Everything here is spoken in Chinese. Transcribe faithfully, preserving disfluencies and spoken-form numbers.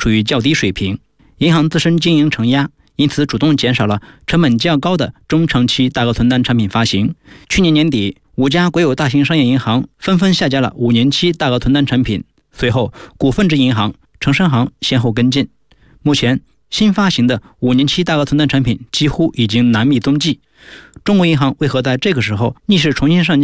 处于较低水平，银行自身经营承压，因此主动减少了成本较高的中长期大额存单产品发行。去年年底，五家国有大型商业银行纷纷下架了五年期大额存单产品，随后股份制银行、城商行先后跟进。目前新发行的五年期大额存单产品几乎已经难觅踪迹。中国银行为何在这个时候逆势重新上架